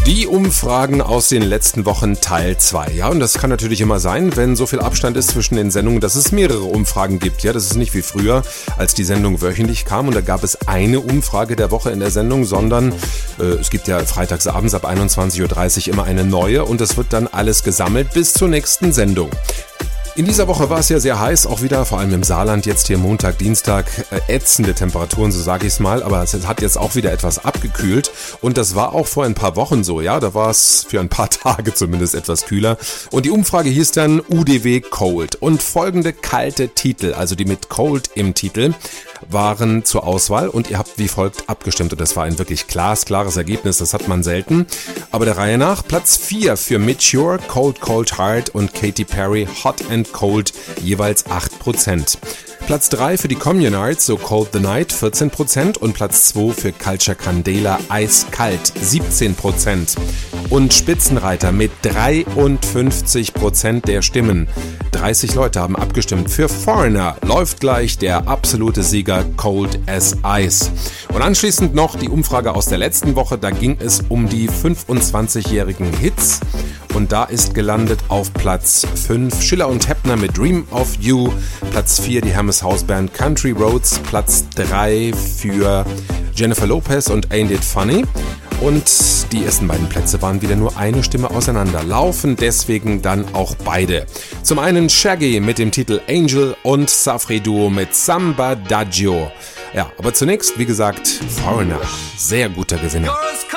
Die Umfragen aus den letzten Wochen Teil 2. Ja, und das kann natürlich immer sein, wenn so viel Abstand ist zwischen den Sendungen, dass es mehrere Umfragen gibt. Ja, das ist nicht wie früher, als die Sendung wöchentlich kam und da gab es eine Umfrage der Woche in der Sendung, sondern es gibt ja freitagsabends ab 21.30 Uhr immer eine neue und das wird dann alles gesammelt bis zur nächsten Sendung. In dieser Woche war es ja sehr heiß, auch wieder, vor allem im Saarland, jetzt hier Montag, Dienstag, ätzende Temperaturen, so sage ich es mal, aber es hat jetzt auch wieder etwas abgekühlt und das war auch vor ein paar Wochen so, ja, da war es für ein paar Tage zumindest etwas kühler und die Umfrage hieß dann UDW Cold und folgende kalte Titel, also die mit Cold im Titel, waren zur Auswahl und ihr habt wie folgt abgestimmt und das war ein wirklich glasklares Ergebnis, das hat man selten, aber der Reihe nach, Platz 4 für Mature, Cold Cold Heart und Katy Perry, Hot and Cold, jeweils 8%. Platz 3 für die Communards, So Cold the Night, 14% und Platz 2 für Culture Candela, Eiskalt, 17%. Und Spitzenreiter mit 53% der Stimmen. 30 Leute haben abgestimmt. Für Foreigner läuft gleich der absolute Sieger Cold as Ice. Und anschließend noch die Umfrage aus der letzten Woche. Da ging es um die 25-jährigen Hits. Und da ist gelandet auf Platz 5 Schiller und Heppner mit Dream of You. Platz 4 die Hermes House Band Country Roads. Platz 3 für Jennifer Lopez und Ain't It Funny. Und die ersten beiden Plätze waren wieder nur eine Stimme auseinander, laufen deswegen dann auch beide. Zum einen Shaggy mit dem Titel Angel und Safri Duo mit Samba Daggio. Ja, aber zunächst, wie gesagt, Foreigner, sehr guter Gewinner.